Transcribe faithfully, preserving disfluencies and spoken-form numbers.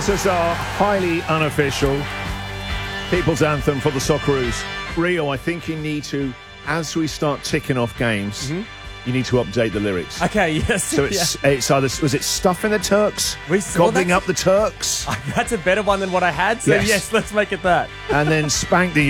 This is our highly unofficial people's anthem for the Socceroos. Rio, I think you need to, as we start ticking off games, mm-hmm. you need to update the lyrics. Okay, yes. So it's yeah. it's either, was it stuffing the Turks? We saw Gobbling that. up the Turks? That's a better one than what I had, so yes, yes let's make it that. And then spank the